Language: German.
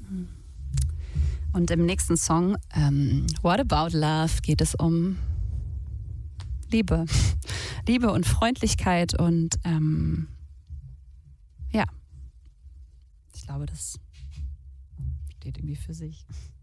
Und im nächsten Song, What About Love, geht es um Liebe. Liebe und Freundlichkeit und ja, ich glaube, das steht irgendwie für sich.